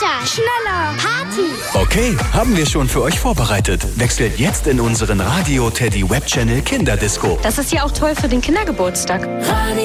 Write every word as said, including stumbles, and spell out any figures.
Sicher. Schneller. Party. Okay, haben wir schon für euch vorbereitet. Wechselt jetzt in unseren Radio Teddy Web Channel Kinderdisco. Das ist ja auch toll für den Kindergeburtstag. Radio